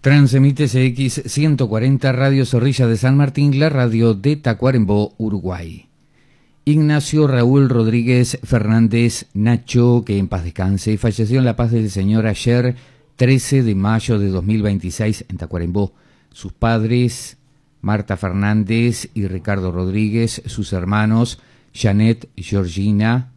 Transmite CX 140 Radio Zorrilla de San Martín, la radio de Tacuarembó, Uruguay. Ignacio Raúl Rodríguez Fernández Nacho, que en paz descanse, falleció en la paz del Señor ayer, 13 de mayo de 2026, en Tacuarembó. Sus padres, Marta Fernández y Ricardo Rodríguez, sus hermanos, Janet, Georgina,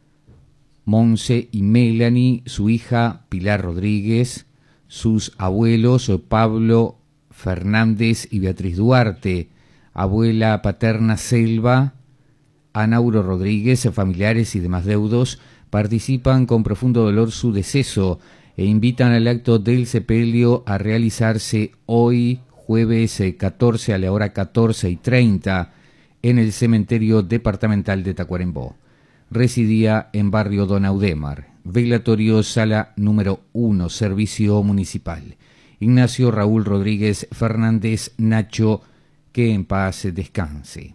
Monse y Melanie, su hija, Pilar Rodríguez, sus abuelos, Pablo Fernández y Beatriz Duarte, abuela paterna Selva, Anauro Rodríguez, familiares y demás deudos, participan con profundo dolor su deceso e invitan al acto del sepelio a realizarse hoy, jueves 14 a la hora 14:30, en el cementerio departamental de Tacuarembó. Residía en barrio Don Audemar. Velatorio sala número 1, servicio municipal. Ignacio Raúl Rodríguez Fernández Nacho, que en paz descanse.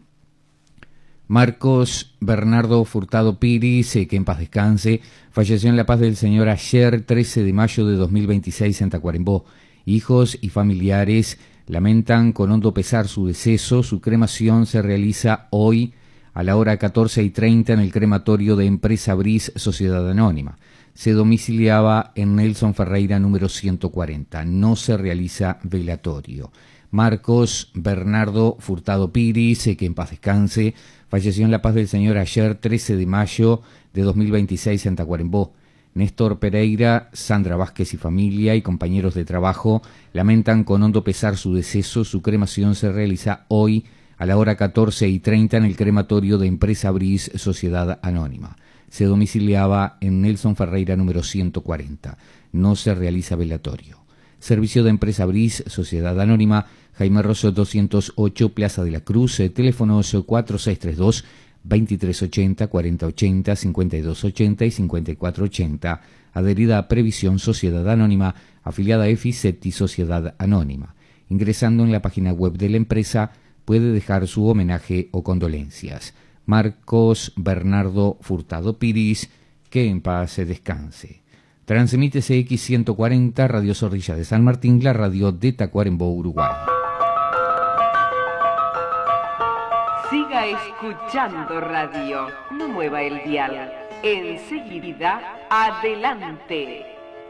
Marcos Bernardo Furtado Piris, que en paz descanse, falleció en la paz del Señor ayer, 13 de mayo de 2026, en Tacuarembó. Hijos y familiares lamentan con hondo pesar su deceso. Su cremación se realiza hoy a la hora 14:30 en el crematorio de Empresa Bris, Sociedad Anónima. Se domiciliaba en Nelson Ferreira número 140. No se realiza velatorio. Marcos Bernardo Furtado Piris, que en paz descanse, falleció en la paz del Señor ayer, 13 de mayo de 2026, en Tacuarembó. Néstor Pereira, Sandra Vázquez y familia y compañeros de trabajo lamentan con hondo pesar su deceso. Su cremación se realiza hoy a la hora 14:30 en el crematorio de Empresa Bris, Sociedad Anónima. Se domiciliaba en Nelson Ferreira número 140. No se realiza velatorio. Servicio de Empresa Bris, Sociedad Anónima, Jaime Rosso 208, Plaza de la Cruz, teléfonos 4632-2380, 4080, 5280 y 5480. Adherida a Previsión Sociedad Anónima, afiliada a EFICEPTI Sociedad Anónima. Ingresando en la página web de la empresa, puede dejar su homenaje o condolencias. Marcos Bernardo Furtado Piris, que en paz se descanse. Transmite CX 140 Radio Zorrilla de San Martín, la radio de Tacuarembó, Uruguay. Siga escuchando radio, no mueva el dial. Enseguida, adelante.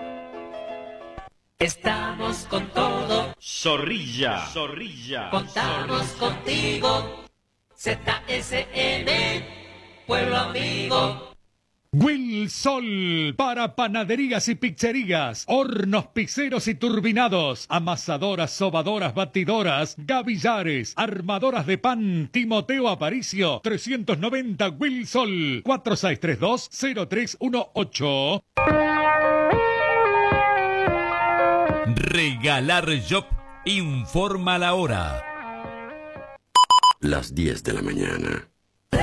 Estamos con todo. Zorrilla. Contamos contigo. ZSN, pueblo amigo. Wilsol, para panaderías y pizzerías, hornos pizzeros y turbinados, amasadoras, sobadoras, batidoras, gavillares, armadoras de pan. Timoteo Aparicio, 390 Wilsol, 4632-0318. Regalar Shop informa la hora. Las 10 de la mañana.